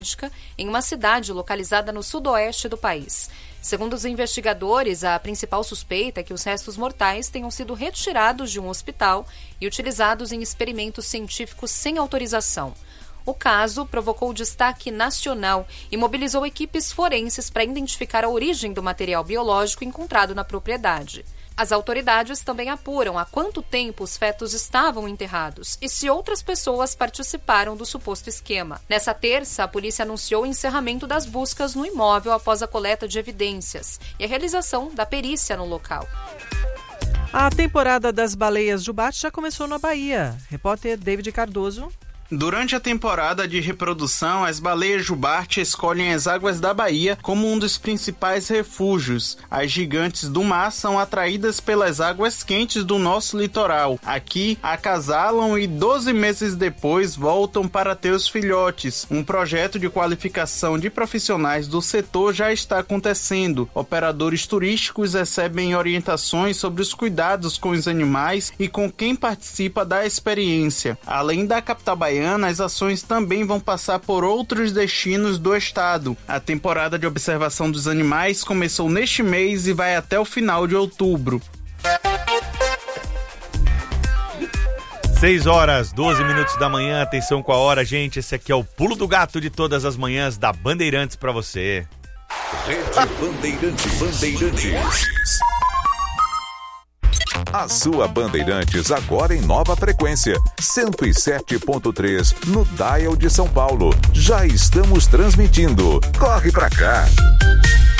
em uma cidade localizada no sudoeste do país. Segundo os investigadores, a principal suspeita é que os restos mortais tenham sido retirados de um hospital e utilizados em experimentos científicos sem autorização. O caso provocou destaque nacional e mobilizou equipes forenses para identificar a origem do material biológico encontrado na propriedade. As autoridades também apuram há quanto tempo os fetos estavam enterrados e se outras pessoas participaram do suposto esquema. Nessa terça, a polícia anunciou o encerramento das buscas no imóvel após a coleta de evidências e a realização da perícia no local. A temporada das baleias jubarte já começou na Bahia. Repórter David Cardoso. Durante a temporada de reprodução, as baleias jubarte escolhem as águas da Bahia como um dos principais refúgios. As gigantes do mar são atraídas pelas águas quentes do nosso litoral. Aqui, acasalam e 12 meses depois voltam para ter os filhotes. Um projeto de qualificação de profissionais do setor já está acontecendo. Operadores turísticos recebem orientações sobre os cuidados com os animais e com quem participa da experiência. Além da capital baiana, as ações também vão passar por outros destinos do estado. A temporada de observação dos animais começou neste mês e vai até o final de outubro. 6h12 da manhã, atenção com a hora, gente. Esse aqui é o Pulo do Gato de todas as manhãs da Bandeirantes para você. Rede Bandeirantes. A sua Bandeirantes agora em nova frequência, 107.3 no Dial de São Paulo. Já estamos transmitindo. Corre pra cá!